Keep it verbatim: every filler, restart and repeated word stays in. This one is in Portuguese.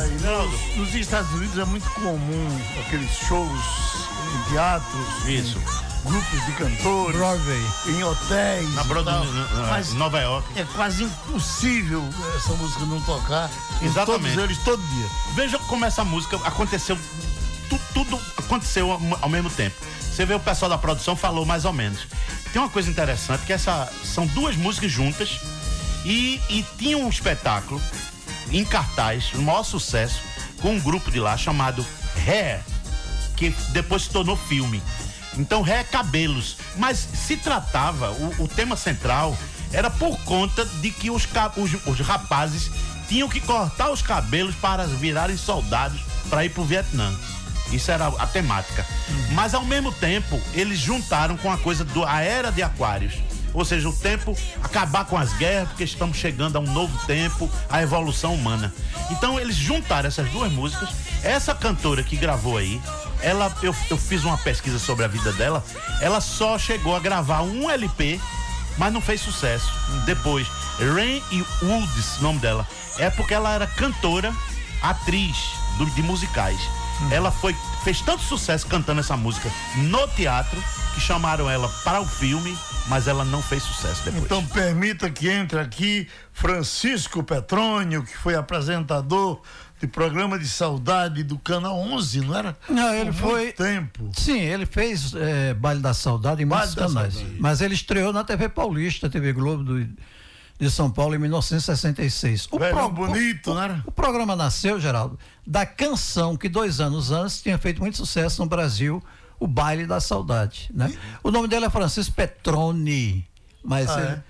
nos, nos Estados Unidos é muito comum aqueles shows em teatros. Isso. Grupos de cantores. Broadway. Em hotéis. Na Broadway, mas Nova York. É quase impossível essa música não tocar. Exatamente. Em todos eles, todo dia. Veja como essa música aconteceu. Tu, tudo aconteceu ao, ao mesmo tempo. Você vê, o pessoal da produção falou mais ou menos. Tem uma coisa interessante, que essa são duas músicas juntas e, e tinha um espetáculo em cartaz, um maior sucesso, com um grupo de lá chamado Hair, que depois se tornou filme. Então, Hair é cabelos, mas se tratava, o, o tema central era por conta de que os, os, os rapazes tinham que cortar os cabelos para virarem soldados para ir pro Vietnã. Isso era a temática. Uhum. Mas ao mesmo tempo, eles juntaram com a coisa da era de Aquários. Ou seja, o tempo, acabar com as guerras, porque estamos chegando a um novo tempo, a evolução humana. Então eles juntaram essas duas músicas. Essa cantora que gravou aí, ela, eu, eu fiz uma pesquisa sobre a vida dela, ela só chegou a gravar um L P, mas não fez sucesso. Uhum. Depois, Rain e Woods, o nome dela, é porque ela era cantora, atriz do, de musicais. Uhum. Ela foi, fez tanto sucesso cantando essa música no teatro, que chamaram ela para o filme, mas ela não fez sucesso depois. Então permita que entre aqui Francisco Petrônio, que foi apresentador de programa de saudade do Canal onze, não era? Não, ele Por foi... muito tempo. Sim, ele fez é, Baile da Saudade em muitos canais. Mas ele estreou na T V Paulista, T V Globo do... de São Paulo em mil novecentos e sessenta e seis. O Velho pro... bonito, o, né? O programa nasceu, Geraldo, da canção que dois anos antes tinha feito muito sucesso no Brasil, o Baile da Saudade, né? O nome dele é Francisco Petroni, mas ah, ele, é?